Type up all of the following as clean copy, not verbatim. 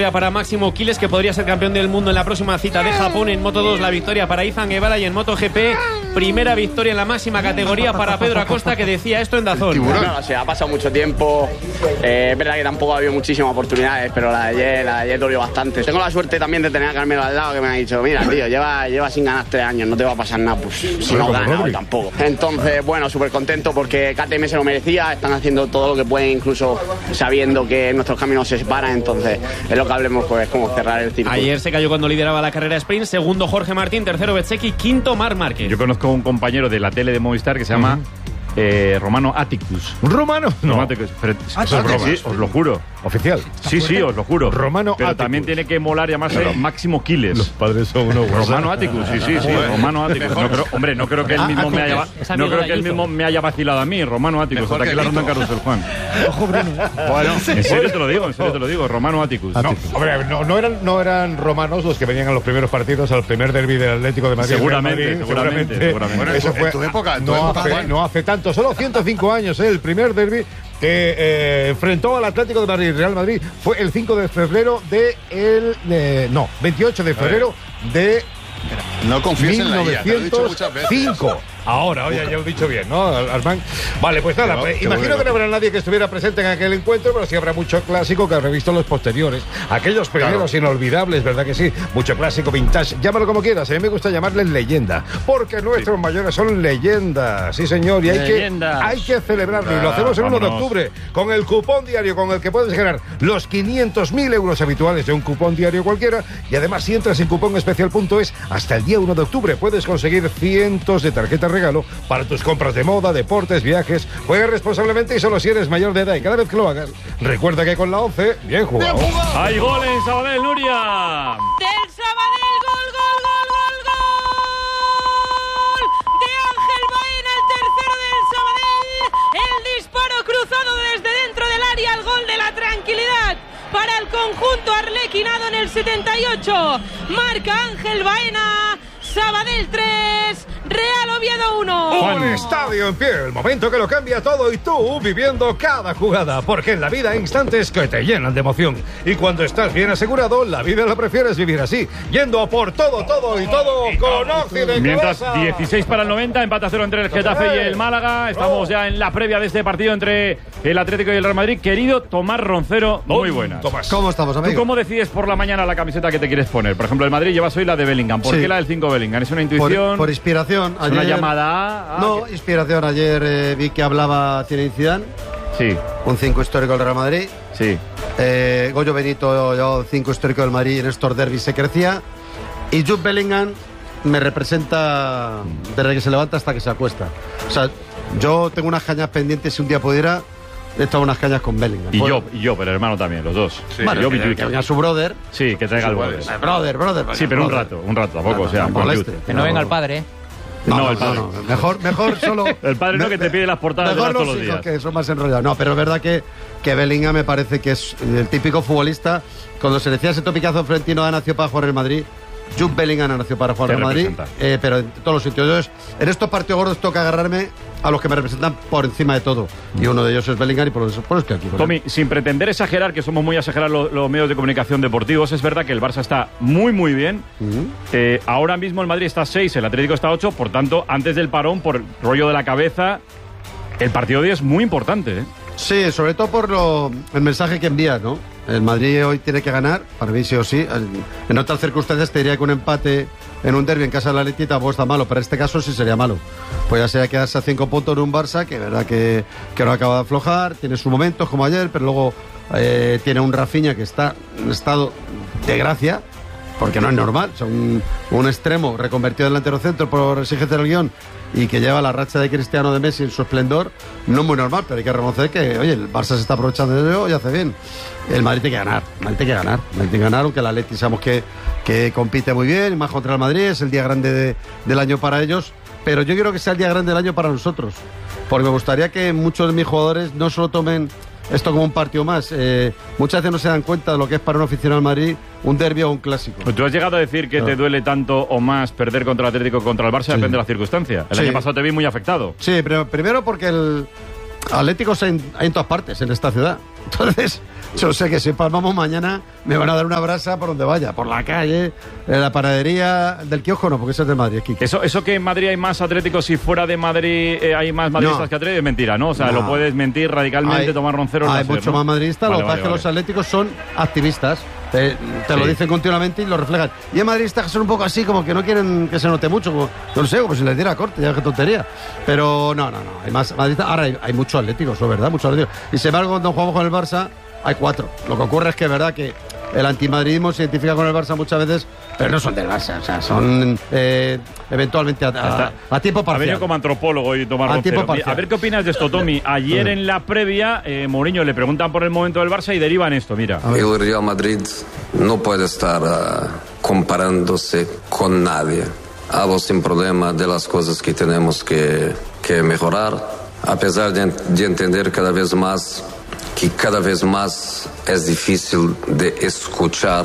victoria para Máximo Quiles, que podría ser campeón del mundo en la próxima cita de Japón. En Moto2 la victoria para Izan Guevara, y en MotoGP primera victoria en la máxima categoría para Pedro Acosta, que decía esto en Dazón. No, o sea, ha pasado mucho tiempo, es verdad que tampoco ha habido muchísimas oportunidades, pero la de ayer dolió bastante. Tengo la suerte también de tener a Carmelo al lado, que me ha dicho, mira tío, lleva sin ganar 3 años, no te va a pasar nada, pues si no gana hoy tampoco. Entonces, bueno, súper contento porque KTM se lo merecía, están haciendo todo lo que pueden, incluso sabiendo que nuestros caminos se separan, entonces es lo que hablemos, pues como cerrar el círculo. Ayer se cayó cuando lideraba la carrera sprint, segundo Jorge Martín, tercero Bezzecchi, quinto Marc Márquez. Yo conozco a un compañero de la tele de Movistar que se llama Romano Atticus. ¿Un romano? No. Atticus. Eso es broma. Sí, os lo juro. Oficial. Sí, os lo juro. Romano Pero Atticus. también tiene que molar llamarse Máximo Quiles. Los padres son unos Romano Atticus, sí. Romano Atticus. No creo que él mismo me haya vacilado a mí. Romano Atticus. Hasta aquí la ronda en Carrusel, Juan. Ojo, Bruno. Bueno, en serio te lo digo. Romano Atticus. No, hombre, no eran romanos los que venían a los primeros partidos, al primer derbi del Atlético de Madrid. Seguramente. Bueno, eso fue en tu época. No hace tanto, solo 105 años, el primer derbi que enfrentó al Atlético de Madrid. Real Madrid fue el 5 de febrero 28 de febrero de No confíes en la IA, te lo he dicho muchas veces. 1905. Ahora, oye, ya lo he dicho bien, ¿no, Armand? Vale, pues nada, imagino que no habrá nadie que estuviera presente en aquel encuentro, pero sí habrá mucho clásico que habrá visto los posteriores. Aquellos primeros inolvidables, ¿verdad que sí? Mucho clásico, vintage, llámalo como quieras. A mí me gusta llamarles leyenda, porque nuestros mayores son leyendas, sí señor, y hay que celebrarlo, y lo hacemos el 1 de octubre, con el cupón diario con el que puedes ganar los 500.000 euros habituales de un cupón diario cualquiera, y además si entras en cuponespecial.es, hasta el día 1 de octubre puedes conseguir cientos de tarjetas regalo para tus compras de moda, deportes, viajes. Juega responsablemente y solo si eres mayor de edad, y cada vez que lo hagas, recuerda que con la 11, bien jugado. ¡Hay gol en Sabadell, Nuria! Del Sabadell, gol de Ángel Baena, el tercero del Sabadell. El disparo cruzado desde dentro del área, el gol de la tranquilidad para el conjunto arlequinado en el 78. Marca Ángel Baena. Sabadell 3, Real Oviedo 1. Un estadio en pie, el momento que lo cambia todo, y tú viviendo cada jugada, porque en la vida hay instantes que te llenan de emoción, y cuando estás bien asegurado, la vida la prefieres vivir así, yendo a por todo con Occidente. Mientras 16 para el 90, empate a 0 entre el Getafe y el Málaga. Estamos ya en la previa de este partido entre el Atlético y el Real Madrid. Querido Tomás Roncero, muy buena. Tomás, ¿cómo estamos, amigo? ¿Tú cómo decides por la mañana la camiseta que te quieres poner? Por ejemplo, el Madrid llevas hoy la de Bellingham. ¿Por qué la del 5 Bellingham? ¿Es una intuición? Por inspiración. ¿Es una llamada? No, inspiración. Ayer vi que hablaba Zinedine Zidane. Sí. Un 5 histórico del Real Madrid. Sí. Goyo Benito, 5 histórico del Madrid, en estos derbis se crecía. Y Jude Bellingham me representa desde que se levanta hasta que se acuesta. O sea, yo tengo unas cañas pendientes, si un día pudiera, he estado unas cañas con Bellingham. Y yo, pero el hermano también, los dos. Sí. Bueno, que venga su brother. Sí, que traiga el brother. Brother. Sí, pero un rato tampoco, o sea, que no venga el padre, No, el padre. Mejor solo. El padre no, que te pide las portadas de todos los días. Que son más enrollados. No, pero es verdad que Bellingham me parece que es el típico futbolista. Cuando se decía ese topicazo Florentino ha nacido para jugar en el Madrid, Jude Bellingham ha nacido para jugar en Madrid, pero en todos los sitios. Entonces, en estos partidos gordos toca agarrarme a los que me representan por encima de todo. Y uno de ellos es Bellingham, y por eso estoy aquí. Tommy, sin pretender exagerar, que somos muy exagerados los medios de comunicación deportivos, es verdad que el Barça está muy bien. Ahora mismo el Madrid está 6, el Atlético está 8, por tanto, antes del parón, por rollo de la cabeza, el partido de hoy es muy importante, ¿eh? Sí, sobre todo por el mensaje que envía, ¿no? El Madrid hoy tiene que ganar, para mí sí o sí. En otras circunstancias te diría que un empate en un derbi en casa de la Atleti tampoco está malo, pero en este caso sí sería malo. Pues ya sería quedarse a 5 puntos en un Barça que verdad que no acaba de aflojar, tiene sus momentos como ayer, pero luego tiene un Rafinha que está en estado de gracia, porque no es normal. Son un extremo reconvertido en delantero centro por exigencia del guión, y que lleva la racha de Cristiano, de Messi en su esplendor, no muy normal, pero hay que reconocer que, oye, el Barça se está aprovechando de ello y hace bien. El Madrid tiene que ganar, aunque el Atleti sabemos que compite muy bien, y más contra el Madrid, es el día grande del año para ellos, pero yo quiero que sea el día grande del año para nosotros, porque me gustaría que muchos de mis jugadores no solo tomen esto como un partido más. Muchas veces no se dan cuenta de lo que es para un aficionado al Madrid un derbi o un clásico. Pues tú has llegado a decir que te duele tanto o más perder contra el Atlético o contra el Barça, depende de la circunstancia. El año pasado te vi muy afectado. Sí, pero primero porque el Atlético hay en todas partes, en esta ciudad. Entonces, yo sé que si palmamos mañana me van a dar una brasa por donde vaya, por la calle, en la panadería del kiosco, no, porque eso es de Madrid, Kike. Eso que en Madrid hay más atléticos y fuera de Madrid hay más madridistas que atléticos es mentira, ¿no? O sea, lo puedes mentir radicalmente, tomar ronceros. Hay mucho más madridistas, lo que pasa es que los atléticos son activistas. Te lo dicen continuamente y lo reflejan. Y hay madridistas que son un poco así, como que no quieren que se note mucho, como, no sé, como si les diera corte, ya qué tontería. Pero no, hay más madridistas. Ahora hay muchos atléticos, eso es verdad, muchos atléticos. Y sin embargo, cuando jugamos con el Barça, hay 4. Lo que ocurre es que es verdad que el antimadridismo se identifica con el Barça muchas veces, pero no son del Barça, o sea, son eventualmente a tiempo parcial. Ha venido como antropólogo y tomar roncero. A ver qué opinas de esto, Tommy. Ayer en la previa, Mourinho le preguntan por el momento del Barça y derivan esto, mira. El Real Madrid no puede estar comparándose con nadie. Hablo sin problema de las cosas que tenemos que mejorar, a pesar de entender cada vez más que cada vez más es difícil de escuchar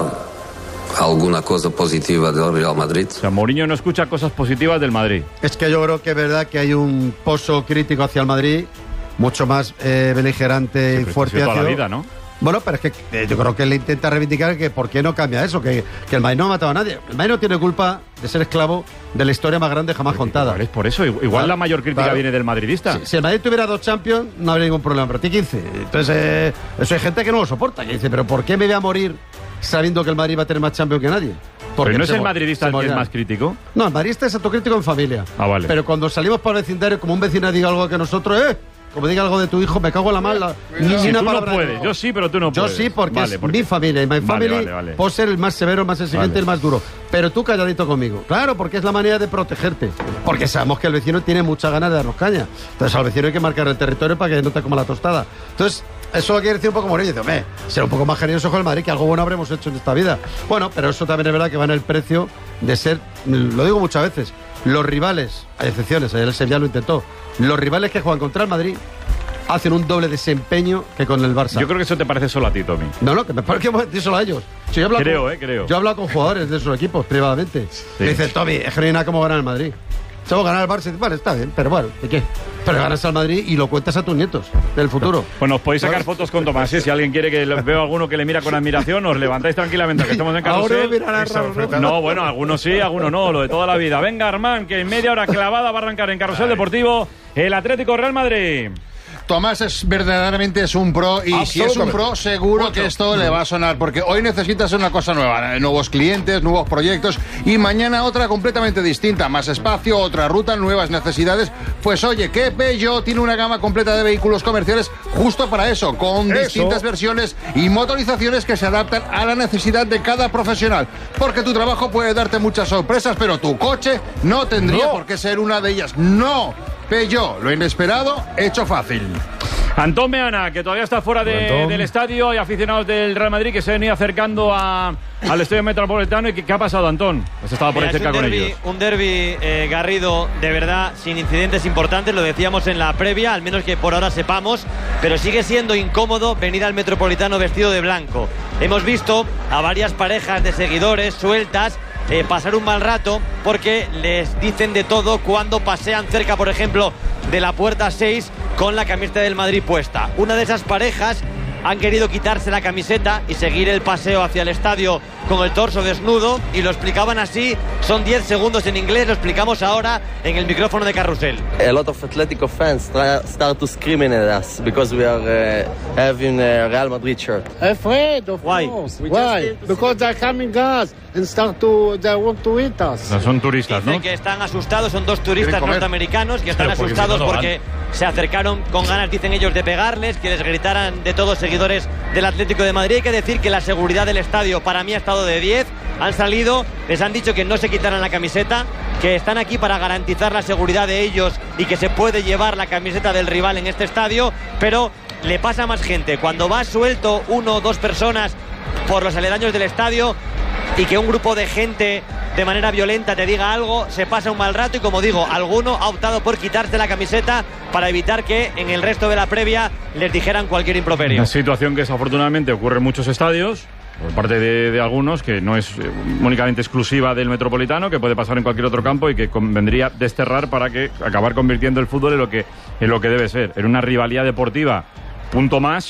alguna cosa positiva del Real Madrid. O sea, Mourinho no escucha cosas positivas del Madrid. Es que yo creo que es verdad que hay un pozo crítico hacia el Madrid, mucho más beligerante y fuerte hacia hacia la vida, ¿no? Bueno, pero es que yo creo que él intenta reivindicar que por qué no cambia eso, que el Madrid no ha matado a nadie. El Madrid no tiene culpa de ser esclavo de la historia más grande jamás contada. Es por eso, igual la mayor crítica viene del madridista. Si el Madrid tuviera 2 Champions, no habría ningún problema, pero tiene 15. Entonces, eso hay gente que no lo soporta, que dice, pero ¿por qué me voy a morir sabiendo que el Madrid va a tener más Champions que nadie? Porque no es el madridista el que es más crítico. No, el madridista es autocrítico en familia. Ah, vale. Pero cuando salimos para el vecindario, como un vecino diga algo que nosotros, como diga algo de tu hijo, me cago en la mala. Si tú no puedes, yo sí, pero tú no puedes. Yo sí, porque es mi familia. Y my family puedo ser el más severo, el más exigente, el más duro. Pero tú calladito conmigo. Claro, porque es la manera de protegerte. Porque sabemos que el vecino tiene muchas ganas de darnos caña. Entonces al vecino hay que marcar el territorio para que no te coma la tostada. Entonces, eso quiere decir un poco Mourinho. Dice, ser un poco más generoso con el Madrid, que algo bueno habremos hecho en esta vida. Bueno, pero eso también es verdad que va en el precio de ser, lo digo muchas veces, los rivales, hay excepciones, ayer el Sevilla lo intentó, los rivales que juegan contra el Madrid hacen un doble desempeño que con el Barça. Yo creo que eso te parece solo a ti, Tommy. No, que me parece que solo a ellos. Si yo creo. Yo he hablado con jugadores de sus equipos privadamente. Me dicen, Tommy, es que no hay nada como ganar el Madrid. Sabemos ganar al Barça, vale, está bien, pero bueno, ¿y qué? Pero ganas al Madrid y lo cuentas a tus nietos del futuro. Bueno, os podéis sacar fotos con Tomás, si alguien quiere que veo a alguno que le mira con admiración, os levantáis tranquilamente, que estamos en Carrusel. No, bueno, algunos sí, algunos no, lo de toda la vida. Venga, Armán, que en media hora clavada va a arrancar en Carrusel Deportivo el Atlético Real Madrid. Tomás verdaderamente es un pro, y si es un pro seguro que esto le va a sonar, porque hoy necesitas una cosa nueva, nuevos clientes, nuevos proyectos, y mañana otra completamente distinta, más espacio, otra ruta, nuevas necesidades. Pues oye, que Peugeot tiene una gama completa de vehículos comerciales justo para eso, con distintas versiones y motorizaciones que se adaptan a la necesidad de cada profesional, porque tu trabajo puede darte muchas sorpresas, pero tu coche no tendría por qué ser una de ellas. No, Peugeot, lo inesperado hecho fácil. Antón Meana, que todavía está fuera del estadio, hay aficionados del Real Madrid que se han ido acercando al Estadio Metropolitano. ¿Y qué ha pasado, Antón? Has estado por ahí cerca con ellos. Un derbi, Garrido, de verdad, sin incidentes importantes, lo decíamos en la previa, al menos que por ahora sepamos, pero sigue siendo incómodo venir al Metropolitano vestido de blanco. Hemos visto a varias parejas de seguidores sueltas pasar un mal rato porque les dicen de todo cuando pasean cerca, por ejemplo, de la puerta 6 con la camiseta del Madrid puesta. Una de esas parejas han querido quitarse la camiseta y seguir el paseo hacia el estadio con el torso desnudo, y lo explicaban así. Son 10 segundos en inglés, lo explicamos ahora en el micrófono de Carrusel. A lot of Atletico fans start to screaming at us because we are having a Real Madrid shirt. Afraid, of course. Why? Because they're coming us and they want to eat us. No, son turistas, ¿no? Dicen que están asustados, son 2 turistas norteamericanos que están asustados porque se acercaron con ganas, dicen ellos, de pegarles, que les gritaran de todos seguidores del Atlético de Madrid. Hay que decir que la seguridad del estadio para mí ha estado de 10. Han salido, les han dicho que no se quitaran la camiseta, que están aquí para garantizar la seguridad de ellos y que se puede llevar la camiseta del rival en este estadio, pero le pasa a más gente. Cuando vas suelto 1 o 2 personas por los aledaños del estadio y que un grupo de gente de manera violenta te diga algo, se pasa un mal rato, y como digo, alguno ha optado por quitarse la camiseta para evitar que en el resto de la previa les dijeran cualquier improperio. Una situación que desafortunadamente ocurre en muchos estadios por parte de algunos, que no es únicamente exclusiva del Metropolitano, que puede pasar en cualquier otro campo y que convendría desterrar para que acabar convirtiendo el fútbol en lo que debe ser, en una rivalidad deportiva, punto más,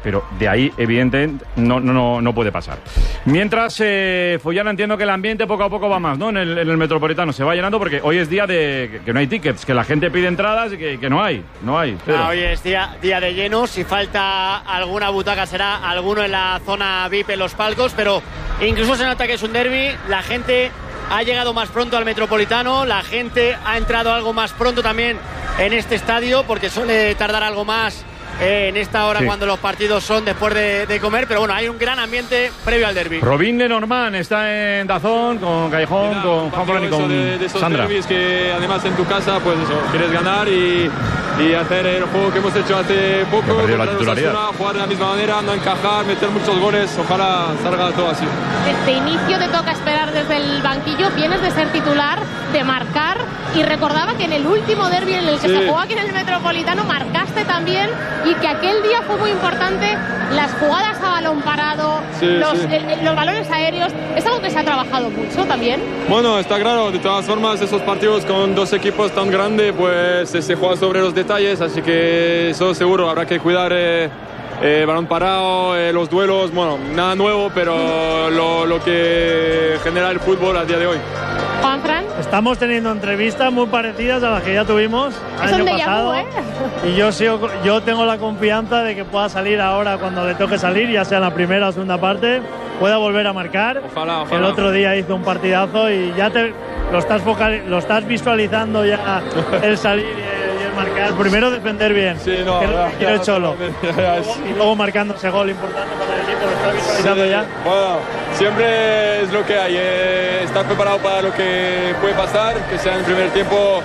pero de ahí, evidentemente, no puede pasar. Mientras, Follana, entiendo que el ambiente poco a poco va más, ¿no? En el Metropolitano se va llenando porque hoy es día de que no hay tickets, que la gente pide entradas y que no hay. Hoy es día de lleno. Si falta alguna butaca será alguno en la zona VIP en los palcos, pero incluso se nota que es un derbi. La gente ha llegado más pronto al Metropolitano, la gente ha entrado algo más pronto también en este estadio, porque suele tardar algo más en esta hora cuando los partidos son después de comer, pero bueno, hay un gran ambiente previo al derbi. Robin Lenormand está en Dazón con Callejón, con Juan Fran y con de esos Sandra. Derbis que además en tu casa, pues eso, quieres ganar y hacer el juego que hemos hecho hace poco, la titularidad. Jugar de la misma manera, no encajar, meter muchos goles, ojalá salga todo así. Desde inicio te toca esperar desde el banquillo, vienes de ser titular, de marcar, y recordaba que en el último derbi en el que se jugó aquí en el Metropolitano marcaste también, y que aquel día fue muy importante las jugadas a balón parado, los balones aéreos. Es algo que se ha trabajado mucho también. Bueno, está claro, de todas formas esos partidos con dos equipos tan grandes pues se juega sobre los detalles, así que eso seguro habrá que cuidar balón parado, los duelos, bueno, nada nuevo, pero lo que genera el fútbol a día de hoy. Juanfran. Estamos teniendo entrevistas muy parecidas a las que ya tuvimos el año pasado. Y yo tengo la confianza de que pueda salir ahora cuando le toque salir, ya sea en la primera o segunda parte, pueda volver a marcar. Ojalá. El otro día hizo un partidazo y ya lo estás visualizando ya el salir y el marcar. Primero defender bien, que quiero el Cholo. Y luego marcando ese gol importante para el equipo, lo estás visualizando ya. Bueno, siempre es lo que hay, estar preparado para lo que puede pasar, que sea en el primer tiempo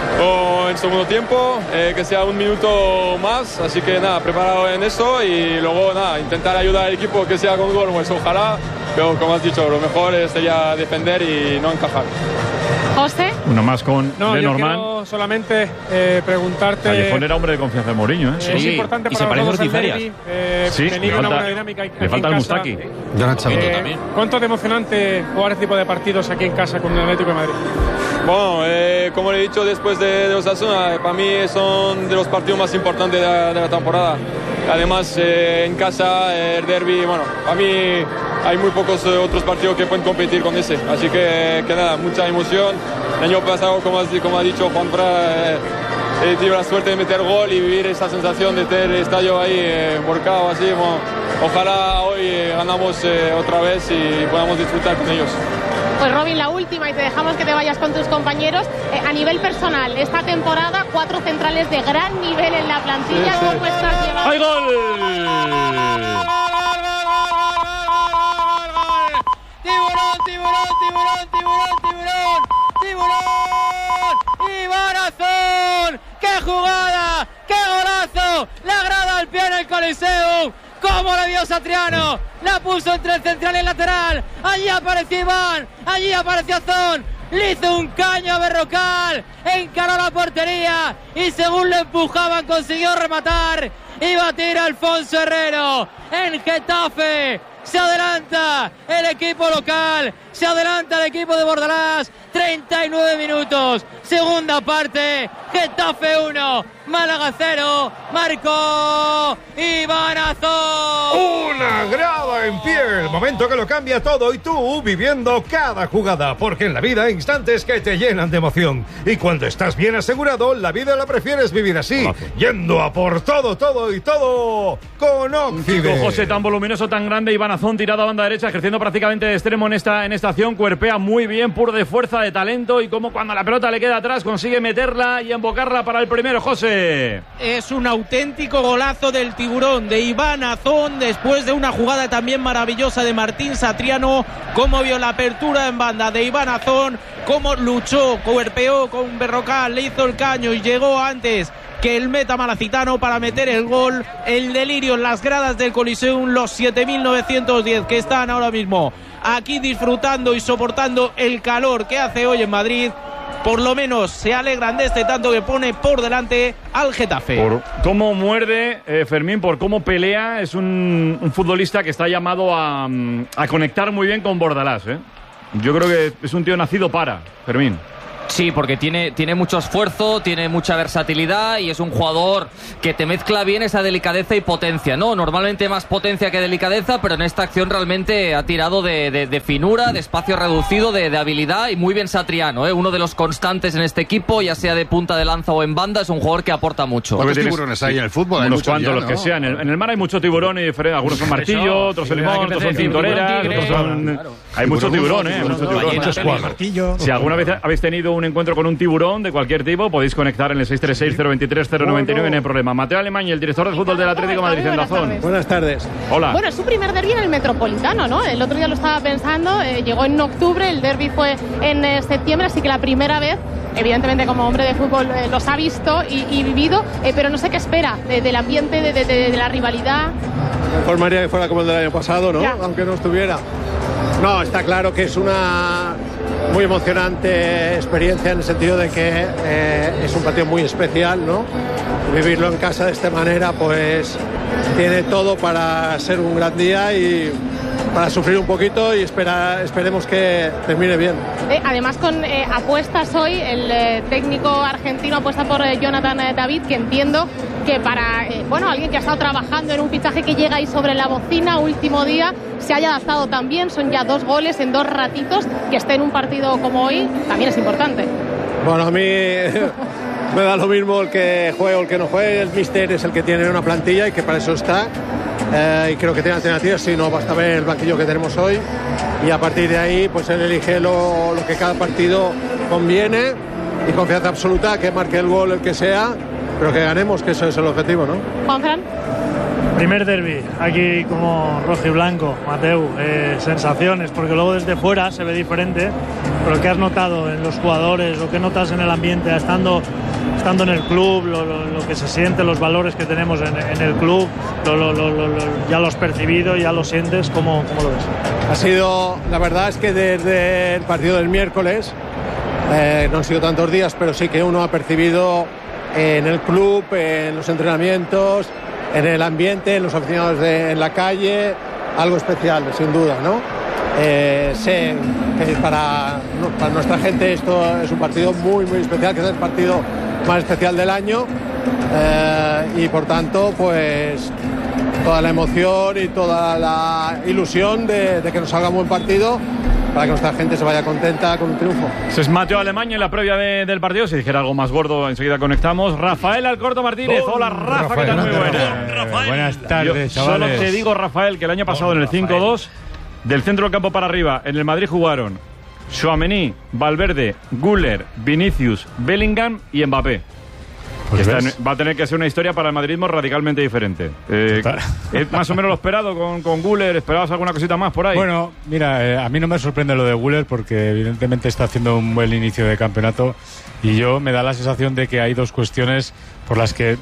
o en segundo tiempo, que sea un minuto más, así que nada, preparado en eso y luego nada, intentar ayudar al equipo que sea con gol, pues ojalá, pero como has dicho, lo mejor sería defender y no encajar. José. Uno más con Lenormand. Lenormand. Quiero solamente preguntarte. Callejón era hombre de confianza de Mourinho, ¿eh? Es importante para nosotros el derbi, tener una buena dinámica le falta el Mustaki. ¿Cuánto de emocionante jugar este tipo de partidos aquí en casa con el Atlético de Madrid? Bueno, como le he dicho después de Osasuna, para mí son de los partidos más importantes de la temporada. Además, en casa, el derbi, bueno, para mí hay muy pocos otros partidos que pueden competir con ese. Así que nada, mucha emoción. El año pasado, como ha dicho Juanfran, tuve la suerte de meter gol y vivir esa sensación de tener el estadio ahí volcado así. Bueno, ojalá hoy ganamos otra vez y podamos disfrutar con ellos. Pues Robin, la última y te dejamos que te vayas con tus compañeros. A nivel personal, esta temporada 4 centrales de gran nivel en la plantilla. ¿Cómo estás llevando? ¡Hay gol! ¡Tiburón! ¡Iván Azón! ¡Qué jugada! ¡Qué golazo! La grada al pie en el Coliseum. ¿Cómo lo vio Satriano? La puso entre el central y el lateral. Allí apareció Iván. Allí apareció Azón. Le hizo un caño a Berrocal. Encaró la portería. Y según lo empujaban consiguió rematar. Y batir a Alfonso Herrero. En Getafe. Se adelanta el equipo local. Se adelanta el equipo de Bordalás. 39 minutos. Segunda parte. Getafe 1. Málaga 0. Marcó Iván Azón. Una grada en pie. El momento que lo cambia todo y tú viviendo cada jugada. Porque en la vida hay instantes que te llenan de emoción. Y cuando estás bien asegurado, la vida la prefieres vivir así. Yendo a por todo y todo con Occident. José, tan voluminoso, tan grande, Iván Azón tirado a banda derecha, ejerciendo prácticamente de extremo en esta acción. Cuerpea muy bien, puro de fuerza, de talento. Y como cuando la pelota le queda atrás, consigue meterla y embocarla para el primero, José. Es un auténtico golazo del Tiburón, de Iván Azón, después de una jugada también maravillosa de Martín Satriano. Cómo vio la apertura en banda de Iván Azón, cómo luchó, cuerpeó con Berrocal, le hizo el caño y llegó antes que el meta malacitano para meter el gol. El delirio en las gradas del Coliseum, los 7.910 que están ahora mismo aquí disfrutando y soportando el calor que hace hoy en Madrid. Por lo menos se alegran de este tanto que pone por delante al Getafe. Por cómo muerde, Fermín, por cómo pelea, es un futbolista que está llamado a conectar muy bien con Bordalás, ¿eh? Yo creo que es un tío nacido para, Fermín. Sí, porque tiene mucho esfuerzo, tiene mucha versatilidad y es un jugador que te mezcla bien esa delicadeza y potencia, ¿no? Normalmente más potencia que delicadeza, pero en esta acción realmente ha tirado de finura, de espacio reducido, de habilidad, y muy bien Satriano, uno de los constantes en este equipo, ya sea de punta de lanza o en banda, es un jugador que aporta mucho. ¿Cuántos tiburones hay en el fútbol? Hay unos cuantos, ya, los que sean. En el mar hay mucho tiburón y algunos son martillo, otros son limón, otros son cintoreras, otros son... Hay mucho tiburón, hay mucho tiburón. Si alguna vez habéis tenido un encuentro con un tiburón de cualquier tipo, podéis conectar en el 636-023-099, no hay problema. Mateo Alemán, el director de fútbol del Atlético de Madrid en Dazón. Buenas tardes. Hola. Bueno, es su primer derbi en el Metropolitano, ¿no? El otro día lo estaba pensando, llegó en octubre, el derbi fue en septiembre, así que la primera vez, evidentemente como hombre de fútbol los ha visto y vivido, pero no sé qué espera del ambiente, de la rivalidad. Formaría que fuera como el del año pasado, ¿no? Ya. Aunque no estuviera. No, está claro que es una muy emocionante experiencia en el sentido de que es un partido muy especial, ¿no? Vivirlo en casa de esta manera, pues tiene todo para ser un gran día y para sufrir un poquito y esperemos que termine bien. Además, con apuestas hoy, el técnico argentino apuesta por Jonathan David, que entiendo que para alguien que ha estado trabajando en un fichaje que llega ahí sobre la bocina, último día, se haya adaptado también. Son ya 2 goles en 2 ratitos, que esté en un partido como hoy también es importante. Bueno, a mí me da lo mismo el que juegue o el que no juegue. El míster es el que tiene una plantilla y que para eso está. Y creo que tiene alternativas, si no basta ver el banquillo que tenemos hoy y a partir de ahí pues él elige lo que cada partido conviene y confianza absoluta que marque el gol el que sea, pero que ganemos, que eso es el objetivo, ¿no? Juanfran. Primer derbi, aquí como rojo y blanco, Mateu, sensaciones, porque luego desde fuera se ve diferente, pero ¿qué has notado en los jugadores o qué notas en el ambiente estando en el club, lo que se siente, los valores que tenemos en el club, ya lo has percibido, ya lo sientes, ¿cómo lo ves? Ha sido, la verdad es que desde el partido del miércoles, no han sido tantos días, pero sí que uno ha percibido en el club, en los entrenamientos, en el ambiente, en los aficionados en la calle, algo especial, sin duda, ¿no? Sé que para nuestra gente esto es un partido muy, muy especial, que es el partido más especial del año y por tanto, pues toda la emoción y toda la ilusión de que nos salga un buen partido para que nuestra gente se vaya contenta con un triunfo. Ese es Mateo Alemán en la previa del partido. Si dijera algo más gordo, enseguida conectamos. Rafael Alcorto Martínez. Hola, Rafa, ¿qué tal? Muy buena. Buenas tardes, chavales. Solo te digo, Rafael, que el año pasado en el 5-2, del centro del campo para arriba, en el Madrid jugaron Tchouaméni, Valverde, Güler, Vinicius, Bellingham y Mbappé. Pues va a tener que ser una historia para el madridismo radicalmente diferente. ¿Es más o menos lo esperado con Güler? ¿Esperabas alguna cosita más por ahí? Bueno, mira, a mí no me sorprende lo de Güler porque evidentemente está haciendo un buen inicio de campeonato y yo me da la sensación de que hay 2 cuestiones por las que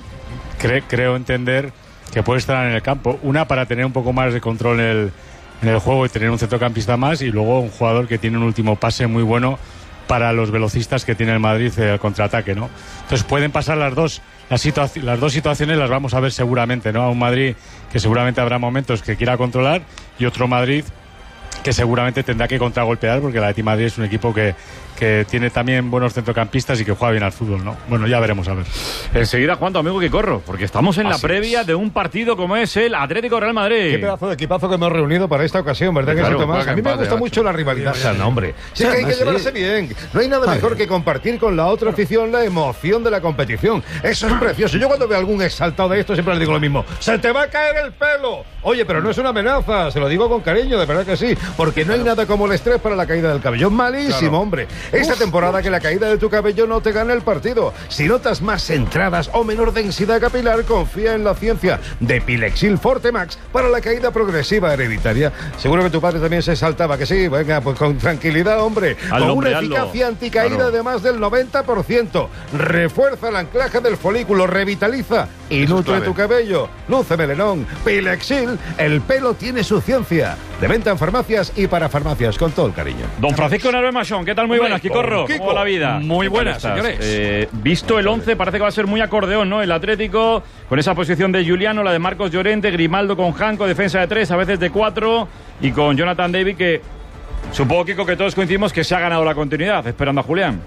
creo entender que puede estar en el campo. Una, para tener un poco más de control en el juego y tener un centrocampista más, y luego un jugador que tiene un último pase muy bueno para los velocistas que tiene el Madrid al contraataque, ¿no? Entonces pueden pasar las dos situaciones, las vamos a ver seguramente, ¿no? A un Madrid que seguramente habrá momentos que quiera controlar y otro Madrid que seguramente tendrá que contragolpear porque el Atleti Madrid es un equipo que tiene también buenos centrocampistas y que juega bien al fútbol, ¿no? Bueno, ya veremos a ver. Enseguida, Juan, tu amigo que corro, porque estamos en la previa de un partido como es el Atlético Real Madrid. Qué pedazo de equipazo que hemos reunido para esta ocasión, ¿verdad, claro, que sí, Tomás? A mí me gusta mucho la rivalidad sana, hombre. Sí, que hay que llevarse bien. No hay nada mejor que compartir con la otra afición la emoción de la competición. Eso es precioso. Yo cuando veo a algún exaltado de esto siempre le digo lo mismo. ¡Se te va a caer el pelo! Oye, pero no es una amenaza, se lo digo con cariño, de verdad que sí, porque no hay nada como el estrés para la caída del cabello. Malísimo, hombre. Esta temporada que la caída de tu cabello no te gane el partido. Si notas más entradas o menor densidad capilar, confía en la ciencia de Pilexil Forte Max para la caída progresiva hereditaria. Seguro que tu padre también se saltaba, que sí. Venga, pues con tranquilidad, hombre. Con una eficacia anticaída de más del 90%. Refuerza el anclaje del folículo, revitaliza y nutre tu cabello. Luce melenón. Pilexil, el pelo tiene su ciencia. De venta en farmacias y para farmacias, con todo el cariño. Don Francisco Narvé Machón, ¿qué tal? Muy buenas, Quicorro. ¿Cómo va la vida? Muy buenas, señores. Visto el 11, parece que va a ser muy acordeón, ¿no? El Atlético, con esa posición de Juliano, la de Marcos Llorente, Grimaldo con Janco, defensa de 3, a veces de 4, y con Jonathan David, que supongo, Kiko, que todos coincidimos que se ha ganado la continuidad, esperando a Julián.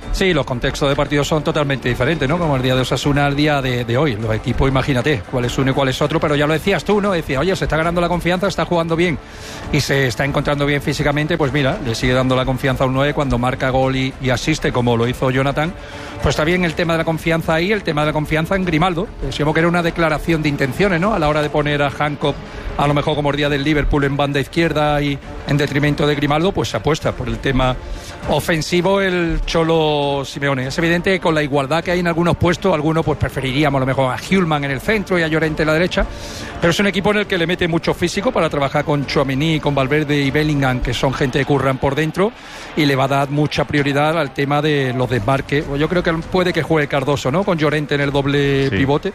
Sí, los contextos de partido son totalmente diferentes, ¿no? Como el día de Osasuna al día de hoy. Los equipos, imagínate, cuál es uno y cuál es otro, pero ya lo decías tú, ¿no? Decía, oye, se está ganando la confianza, está jugando bien y se está encontrando bien físicamente, pues mira, le sigue dando la confianza a un 9 cuando marca gol y asiste, como lo hizo Jonathan. Pues está bien el tema de la confianza ahí, el tema de la confianza en Grimaldo. Decíamos que era una declaración de intenciones, ¿no? A la hora de poner a Hancock, a lo mejor como el día del Liverpool, en banda izquierda y en detrimento de Grimaldo, pues se apuesta por el tema ofensivo el Cholo Simeone. Es evidente que con la igualdad que hay en algunos puestos, algunos pues preferiríamos a lo mejor a Hjulman en el centro y a Llorente en la derecha, pero es un equipo en el que le mete mucho físico para trabajar con Tchouaméni, con Valverde y Bellingham, que son gente que curran por dentro, y le va a dar mucha prioridad al tema de los desmarques. Yo creo que puede que juegue Cardoso, ¿no? Con Llorente en el doble pivote.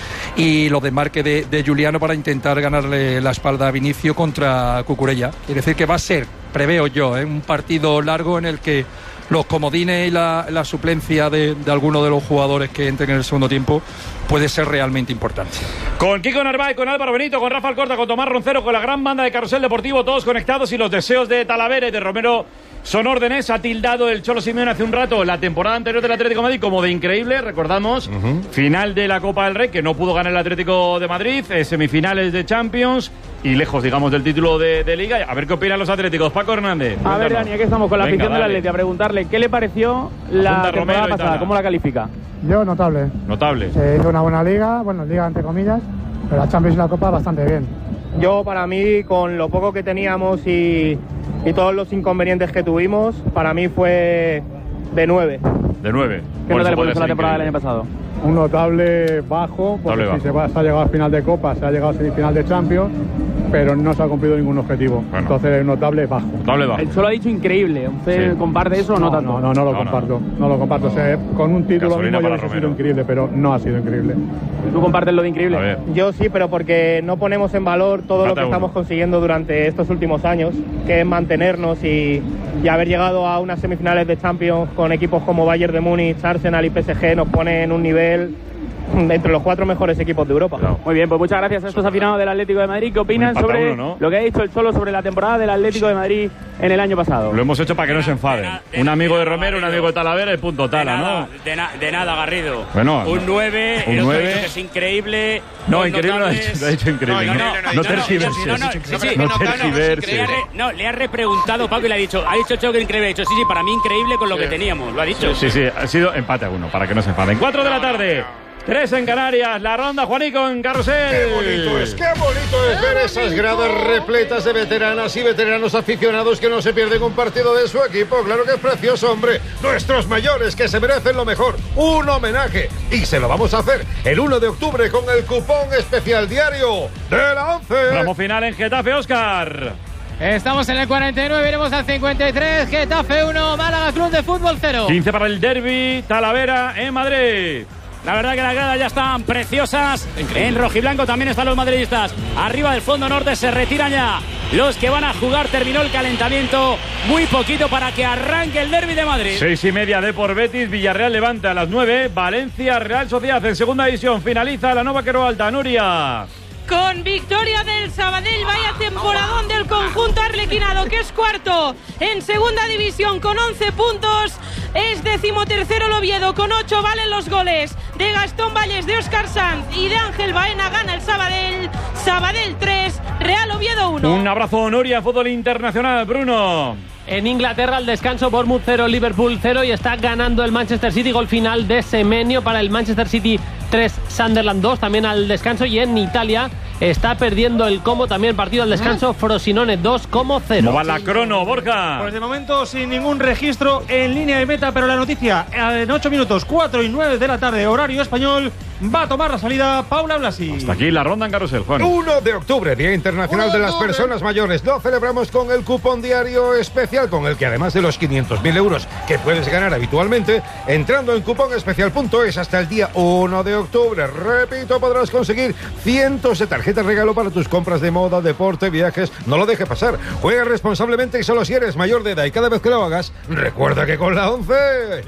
Y los desmarques de Juliano para intentar ganarle la espalda a Vinicio contra Cucurella. Quiere decir que va a ser, preveo yo, un partido largo en el que los comodines y la suplencia de algunos de los jugadores que entren en el segundo tiempo puede ser realmente importante. Con Kiko Narváez, con Álvaro Benito, con Rafa Alcorta, con Tomás Roncero, con la gran banda de Carrusel Deportivo, todos conectados, y los deseos de Talavera y de Romero son órdenes. Ha tildado el Cholo Simeone hace un rato la temporada anterior del Atlético de Madrid como de increíble. Recordamos, final de la Copa del Rey, que no pudo ganar el Atlético de Madrid, semifinales de Champions y lejos, digamos, del título de Liga. A ver qué opinan los atléticos. Paco Hernández. A ver, Dani, aquí estamos con la afición del Atlético a preguntarle qué le pareció la temporada pasada, cómo la califica. Yo, notable. Notable. Se hizo una buena liga, bueno, liga entre comillas, pero la Champions y la Copa bastante bien. Yo, para mí, con lo poco que teníamos y todos los inconvenientes que tuvimos, para mí fue de 9. De 9. ¿Qué nota le pones a la temporada del año pasado? Un notable bajo, porque si se ha llegado a final de Copa, se ha llegado a semifinal de Champions, pero no se ha cumplido ningún objetivo. Bueno. Entonces, un notable bajo. Notable bajo. Él solo ha dicho increíble. ¿Usted comparte eso o no tanto? No lo comparto. No lo comparto. O sea, con un título mismo yo hubiese sido increíble, pero no ha sido increíble. ¿Tú compartes lo de increíble? Yo sí, pero porque no ponemos en valor todo lo que estamos consiguiendo durante estos últimos años, que es mantenernos y haber llegado a unas semifinales de Champions con equipos como Bayern de Múnich, Arsenal y PSG nos pone en un nivel entre los 4 mejores equipos de Europa. No. Muy bien, pues muchas gracias a estos aficionados del Atlético de Madrid. ¿Qué opinan sobre lo que ha dicho el Cholo sobre la temporada del Atlético de Madrid en el año pasado? Lo hemos hecho para que no se enfaden. Un amigo de Romero, un amigo de Talavera y punto tala, ¿no? De nada, Garrido. Bueno, un 9, el otro dice que es increíble. No, increíble no ha dicho increíble. No tergiverses. No tergiverses. No, le ha repreguntado Paco y le ha dicho Cholo que increíble. Ha dicho, sí, para mí increíble con lo que teníamos. Lo ha dicho. Sí, ha sido empate a 1 para que no se enfaden. 4 de la tarde. 3 en Canarias, la ronda Juanico en Carrusel. Qué bonito es ver esas gradas repletas de veteranas y veteranos aficionados que no se pierden un partido de su equipo. Claro que es precioso, hombre. Nuestros mayores que se merecen lo mejor. Un homenaje. Y se lo vamos a hacer el 1 de octubre con el cupón especial diario de la 11. Tramo final en Getafe, Óscar. Estamos en el 49, iremos al 53. Getafe 1, Málaga Club de Fútbol 0. 15 para el derbi, Talavera en Madrid. La verdad que las gradas ya están preciosas. En rojiblanco también están los madridistas. Arriba del fondo norte se retiran ya los que van a jugar. Terminó el calentamiento. Muy poquito para que arranque el derbi de Madrid. 6:30 Depor Betis, Villarreal Levante a las 9. Valencia Real Sociedad en segunda división. Finaliza la Nova Quero Alta. Nuria. Con victoria del Sabadell, vaya temporadón del conjunto arlequinado, que es cuarto en segunda división con 11 puntos. Es 13º el Oviedo con 8, valen los goles de Gastón Valles, de Óscar Sanz y de Ángel Baena. Gana el Sabadell 3, Real Oviedo 1. Un abrazo, Nuria, fútbol internacional, Bruno. En Inglaterra al descanso, Bournemouth 0, Liverpool 0 y está ganando el Manchester City. Gol final de Semenyo para el Manchester City 3, Sunderland 2, también al descanso. Y en Italia está perdiendo el Como, también partido al descanso, Frosinone 2, Como 0. ¿Cómo va la crono, Borja? Pues de momento sin ningún registro en línea de meta, pero la noticia en 8 minutos, 4 y 9 de la tarde, horario español, va a tomar la salida Paula Blasi. Hasta aquí la ronda en Carrusel, Juan. 1 de octubre, Día Internacional de las Personas Mayores. Lo celebramos con el cupón diario especial, con el que además de los 500.000 euros que puedes ganar habitualmente, entrando en cuponespecial.es hasta el día 1 de octubre, repito, podrás conseguir cientos de tarjetas regalo para tus compras de moda, deporte, viajes. No lo dejes pasar. Juega responsablemente y solo si eres mayor de edad, y cada vez que lo hagas, recuerda que con la 11...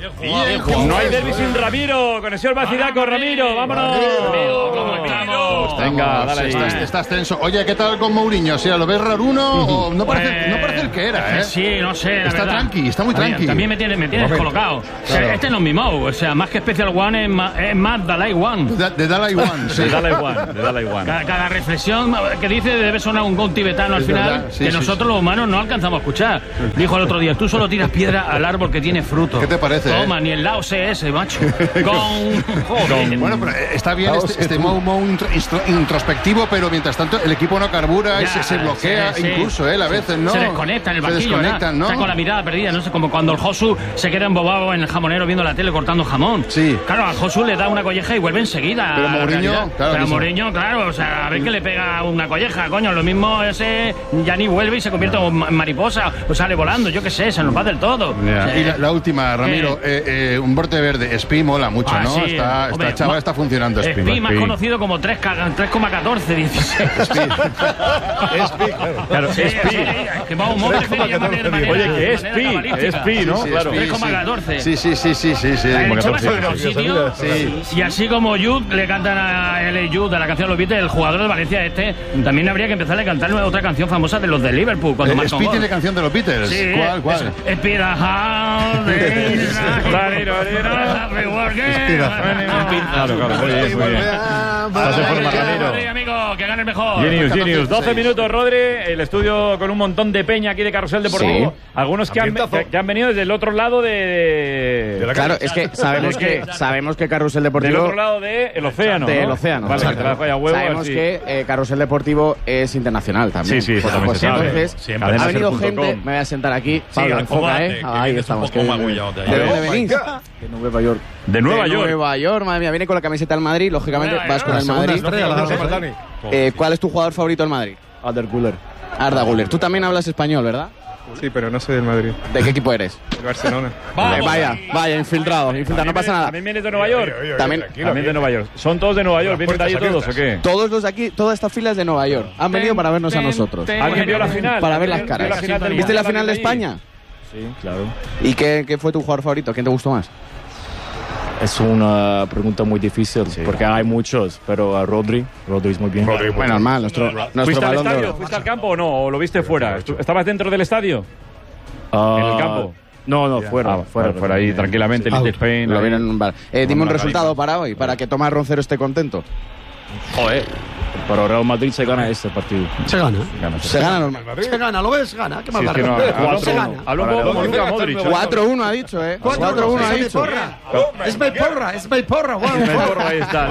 No hay derbi sin Ramiro. Conexión Bacidad con Ramiro. ¡Vámonos! Venga, dale ahí. Estás tenso. Oye, ¿qué tal con Mourinho? ¿Sí, lo ves raruno o no parece el que era, ¿eh? Sí, no sé, la Está verdad. tranqui, está muy tranqui. También me tienes descolocado. O sea, Claro. este no es mi Mou, o sea, más que Special One es más Dalai One. De Dalai One, sí. De Dalai One. Cada reflexión que dice debe sonar un gong tibetano al Es final, verdad, sí, que sí, nosotros los humanos no alcanzamos a escuchar. Dijo el otro día, tú solo tiras piedra al árbol que tiene fruto. ¿Qué te parece, Toma, ni el Lao CS, macho. Joder. Bueno, pero está bien este Mou introspectivo, pero mientras tanto el equipo no carbura y se bloquea, sí. incluso él a veces, ¿no? Se desconecta en el Se banquillo, desconectan, ¿no? Está con la mirada perdida, no sé, como cuando el Josu se queda embobado en el jamonero viendo la tele cortando jamón. Sí. Claro, a Josu le da una colleja y vuelve enseguida. Pero a la Mourinho, realidad. claro Pero que sí. Mourinho, claro, o sea, a ver que le pega una colleja, coño, lo mismo ese ya ni vuelve y se convierte en mariposa o sale volando, yo qué sé, se nos va del todo. Ya. O sea, Y la última, Ramiro, un brote verde, Spi mola mucho, ¿no? sí, hombre, Esta chaval está funcionando, Spi. Spi, más conocido como 3,14, 16. Claro, Sí, es Pi. sí, que vamos, vamos a hacer de manera- Oye, que es manera Pi, cabalística. es Pi, ¿no? Sí, Claro. Spi, 3,14. Sí. El chaval se Sí. fue a un sitio, y así como Jude le cantan a L. Jude de la canción Los Beatles, el jugador de Valencia también habría que empezar a cantarle otra canción famosa de los de Liverpool cuando marcó un Spi gol. tiene canción de los Beatles. Sí, ¿Cuál? Espira, Claro, muy bien. Estás en forma, Ramiro. amigo, que gane el mejor. Genius. 12 minutos, Rodri. El estudio con un montón de peña aquí de Carrusel Deportivo. Sí. Algunos que han venido desde el otro lado de la Claro, calle. es que sabemos que Carrusel Deportivo... Del otro lado del océano, Del ¿no? océano. Vale, exacto. te la falla huevo, Sabemos así. que Carrusel Deportivo es internacional también. Sí, también se sabe. Entonces, Siempre. ha venido Cadenaser.com. gente, me voy a sentar aquí. Pablo, enfoca, Ahí estamos. un poco magullado de ahí. ¿De dónde Oh, venís? my God. De Nueva York. De Nueva York. Nueva York, madre mía. Viene con la camiseta del Madrid, lógicamente vas con el Madrid. ¿Cuál es tu jugador favorito del Madrid? Arda Güler. Arda Güler. Tú también hablas español, ¿verdad? Sí, pero no soy del Madrid. ¿De qué equipo eres? Del Barcelona. Vaya, infiltrado, no pasa nada. ¿También vienes de Nueva York? También de Nueva York. ¿Son todos de Nueva York? ¿Vienen de allí todos o qué? Todos los de aquí, toda esta fila es de Nueva York. Han venido para vernos a nosotros. ¿Alguien vio la final? Para ver las ¿Vio la caras. final del ¿Viste la Mundial final de allí? España? Sí, claro. ¿Y qué fue tu jugador favorito? ¿Quién te gustó más? Es una pregunta muy difícil porque hay muchos, pero Rodri es muy bien. Bueno, normal, nuestro ¿Fuiste al balón de estadio? oro. ¿Fuiste al campo o no? ¿O lo viste fuera? ¿Estabas dentro del estadio? ¿En el campo? No, fuera. Fuera ahí, tranquilamente, el Spain. Lo ahí. vieron, vale. Dime un resultado para hoy, para que Tomás Roncero esté contento. Joder. Pero Real Madrid se gana este partido. Se gana. Se gana normal. Se gana, ¿lo ves? Gana. ¿Qué más Sí, da? es que no, Se gana. habló un poco como Luka Modric. 4-1 ha dicho, 4-1 ha dicho. Es mi porra. Ahí está.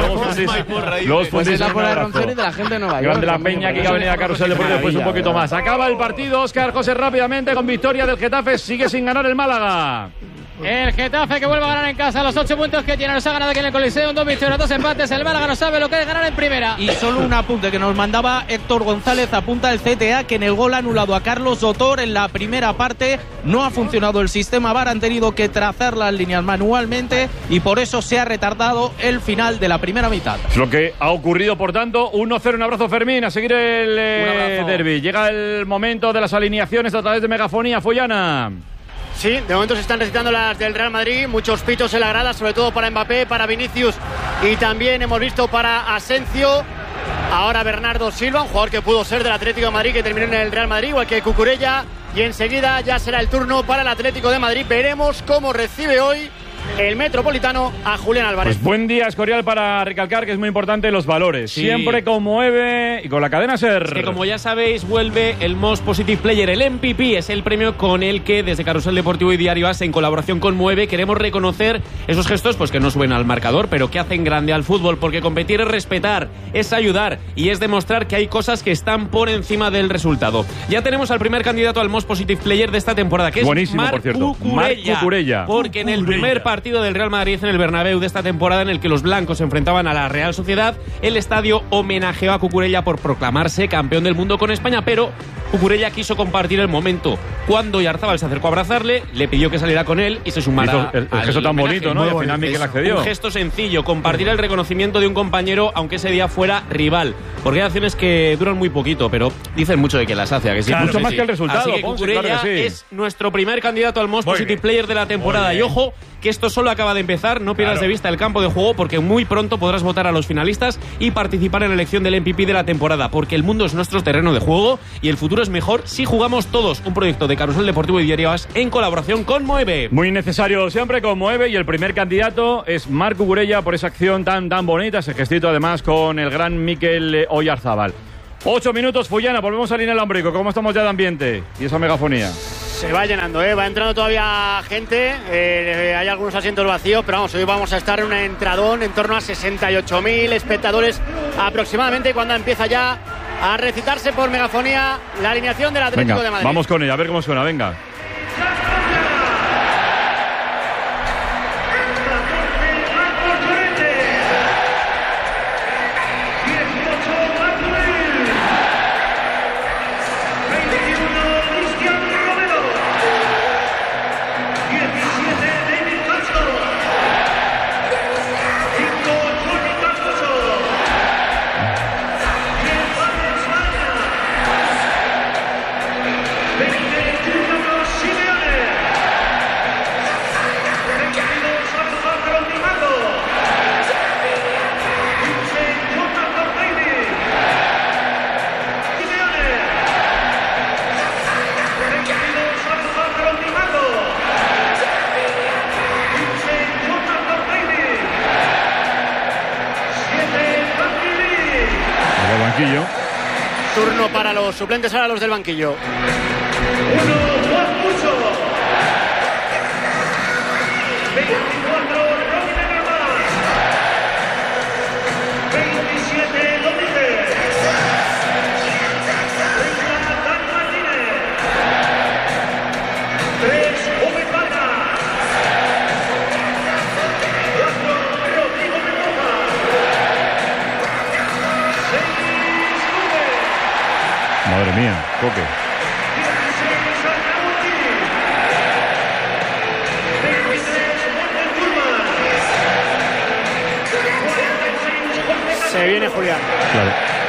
Luego Pues es la un porra de abrazo. Roncero y de la gente de Nueva York. Grande la peña que ha venido a Carrusel Deportivo después un poquito más. Acaba el partido, Óscar José, rápidamente con victoria del Getafe. Sigue sin ganar el Málaga. El Getafe que vuelve a ganar en casa los 8 puntos que tiene. Nos ha ganado aquí en el Coliseo, 2 victorias, 2 empates. El Málaga no sabe lo que es ganar en primera. Y solo un apunte que nos mandaba Héctor González, apunta el CTA que en el gol anulado a Carlos Dotor en la primera parte no ha funcionado el sistema VAR, han tenido que trazar las líneas manualmente y por eso se ha retardado el final de la primera mitad. Es lo que ha ocurrido, por tanto, 1-0. Un abrazo, Fermín, a seguir el abrazo. derbi. Llega el momento de las alineaciones a través de Megafonía. Follana. Sí, de momento se están recitando las del Real Madrid, muchos pitos en la grada, sobre todo para Mbappé, para Vinicius y también hemos visto para Asensio. Ahora Bernardo Silva, un jugador que pudo ser del Atlético de Madrid, que terminó en el Real Madrid, igual que Cucurella. Y enseguida ya será el turno para el Atlético de Madrid. Veremos cómo recibe hoy el Metropolitano a Julián Álvarez. Pues buen día, Escorial, para recalcar que es muy importante los valores. Sí. Siempre conmueve y con la cadena SER. Es que como ya sabéis, vuelve el Most Positive Player, el MVP. Es el premio con el que desde Carrusel Deportivo y Diario AS, en colaboración con Mueve, queremos reconocer esos gestos pues que no suben al marcador, pero que hacen grande al fútbol, porque competir es respetar, es ayudar y es demostrar que hay cosas que están por encima del resultado. Ya tenemos al primer candidato al Most Positive Player de esta temporada, que es buenísimo, Marc por cierto. Cucurella. Marc Cucurella. Porque en el primer partido del Real Madrid en el Bernabéu de esta temporada, en el que los blancos se enfrentaban a la Real Sociedad, el estadio homenajeó a Cucurella por proclamarse campeón del mundo con España, pero Cucurella quiso compartir el momento. Cuando Oyarzabal se acercó a abrazarle, le pidió que saliera con él y se sumara Hizo el gesto al tan homenaje. bonito, ¿no? Y al final Miquel accedió. Un gesto sencillo, compartir el reconocimiento de un compañero, aunque ese día fuera rival. Porque hay acciones que duran muy poquito, pero dicen mucho de que las hace. ¿A que sí? Claro, mucho más que el resultado, Así que Ponce, Cucurella claro que sí. es nuestro primer candidato al Most Positive Player de la temporada. Y ojo, que esto esto solo acaba de empezar, no pierdas de vista el campo de juego porque muy pronto podrás votar a los finalistas y participar en la elección del MVP de la temporada, porque el mundo es nuestro terreno de juego y el futuro es mejor si jugamos todos. Un proyecto de Carrusel Deportivo y Diario As en colaboración con Moeve. Muy necesario siempre con Moeve, y el primer candidato es Marc Cucurella por esa acción tan bonita, ese gestito además con el gran Mikel Oyarzábal. 8 minutos, Fullana, volvemos a Línea Lombrico. ¿Cómo estamos ya de ambiente y esa megafonía? Se va llenando, va entrando todavía gente, hay algunos asientos vacíos, pero vamos, hoy vamos a estar en un entradón en torno a 68.000 espectadores aproximadamente, cuando empieza ya a recitarse por megafonía la alineación del Atlético de Madrid. Vamos con ella, a ver cómo suena, venga. Turno para los suplentes, ahora los del banquillo. Madre mía, Coque. Se viene Julián. Claro.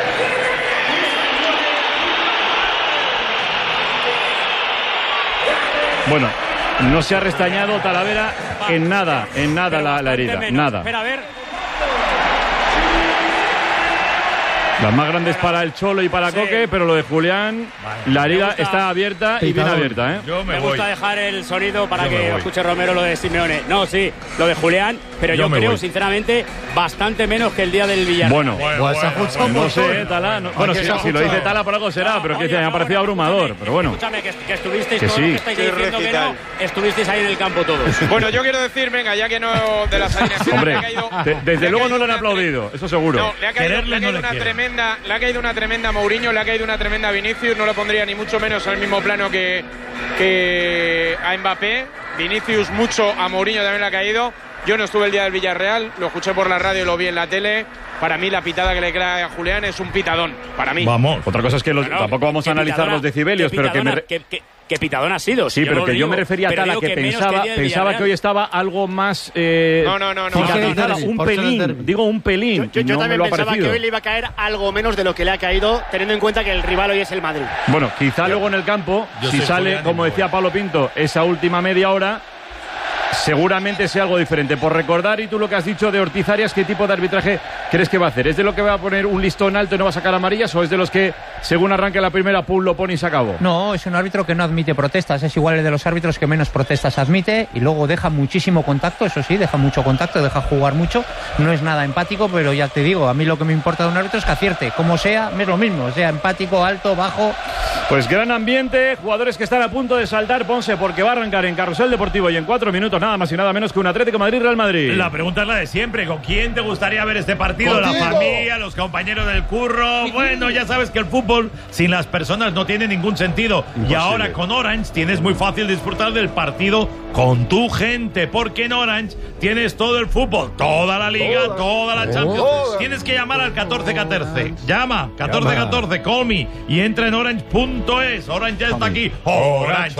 Bueno, no se ha restañado Talavera en nada la herida, nada. Espera, a ver. Las más grandes para el Cholo y para Coque, pero lo de Julián, la herida está abierta y bien abierta, ¿eh? Me gusta dejar el sonido para que lo escuche Romero, lo de Simeone. No, sí, lo de Julián, pero yo creo, sinceramente, bastante menos que el día del Villarreal. Bueno, no sé, Tala. Bueno, si lo dice Tala por algo será, pero que me ha parecido abrumador. Pero bueno. Escúchame, que estuvisteis que todos sí. los que estáis diciendo que no, estuvisteis ahí en el campo todos. Bueno, yo quiero decir, venga, ya que no de las alineaciones. Hombre, desde luego no le han aplaudido, eso seguro. No, le ha caído una tremenda Mourinho, le ha caído una tremenda Vinicius, no lo pondría ni mucho menos al mismo plano que a Mbappé. Vinicius mucho, a Mourinho también le ha caído. Yo no estuve el día del Villarreal, lo escuché por la radio, lo vi en la tele. Para mí la pitada que le cae a Julián es un pitadón, para mí. Vamos, otra cosa es que tampoco vamos a analizar los decibelios, pero ¿Qué pitadón ha sido? Sí, pero que yo me refería a Tala, que pensaba que hoy estaba algo más un pelín, digo un pelín. Yo también pensaba que hoy le iba a caer algo menos de lo que le ha caído, teniendo en cuenta que el rival hoy es el Madrid. Bueno, quizá luego en el campo, si sale, como decía Pablo Pinto, esa última media hora, seguramente sea algo diferente. Por recordar, y tú lo que has dicho de Ortiz Arias, ¿qué tipo de arbitraje crees que va a hacer? ¿Es de lo que va a poner un listón alto y no va a sacar amarillas, o es de los que, según arranque la primera, pum, lo pone y se acabó? No, es un árbitro que no admite protestas, es igual el de los árbitros que menos protestas admite, y luego deja muchísimo contacto, eso sí, deja mucho contacto, deja jugar mucho, no es nada empático, pero ya te digo, a mí lo que me importa de un árbitro es que acierte, como sea, es lo mismo, sea empático, alto, bajo. Pues gran ambiente, jugadores que están a punto de saltar, Ponce, porque va a arrancar en Carrusel Deportivo y en 4 minutos nada más y nada menos que un Atlético Madrid-Real Madrid. La pregunta es la de siempre, ¿con quién te gustaría ver este partido? ¿Contigo? La familia, los compañeros del curro. Bueno, ya sabes que el fútbol sin las personas no tiene ningún sentido. Imposible. Y ahora con Orange tienes muy fácil disfrutar del partido con tu gente, porque en Orange tienes todo el fútbol, toda la Liga, toda la Champions. Tienes que llamar al 1414. Llama, 1414, call me, y entra en orange.es. Orange ya está aquí. Orange,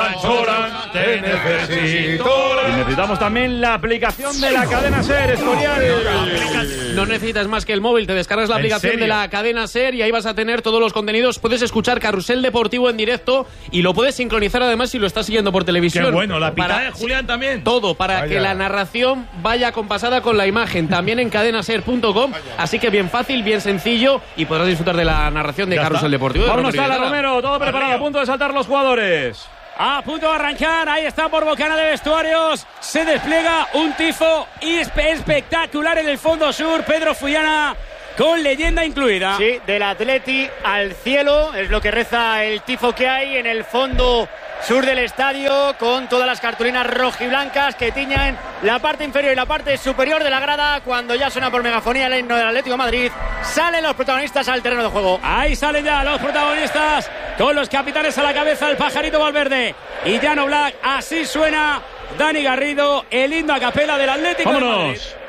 te necesito. Y necesitamos también la aplicación de la cadena SER, Escorial. No necesitas más que el móvil, te descargas la aplicación de la cadena SER y ahí vas a tener todos todos los contenidos, puedes escuchar Carrusel Deportivo en directo y lo puedes sincronizar además si lo estás siguiendo por televisión. Qué bueno, la pitada de Julián también. Todo, para que la narración vaya compasada con la imagen, también en cadenaser.com, así que bien fácil, bien sencillo y podrás disfrutar de la narración de Carrusel Deportivo. Vámonos, Sala Romero, todo preparado, a punto de saltar los jugadores. A punto de arrancar, ahí está por bocana de vestuarios, se despliega un tifo espectacular en el fondo sur, Pedro Fullana con leyenda incluida. Sí, del Atleti al cielo, es lo que reza el tifo que hay en el fondo sur del estadio, con todas las cartulinas rojiblancas que tiñan la parte inferior y la parte superior de la grada. Cuando ya suena por megafonía el himno del Atlético de Madrid, salen los protagonistas al terreno de juego. Ahí salen ya los protagonistas, con los capitanes a la cabeza, el Pajarito Valverde y Jan Oblak. Así suena Dani Garrido, el himno a capela del Atlético de Madrid.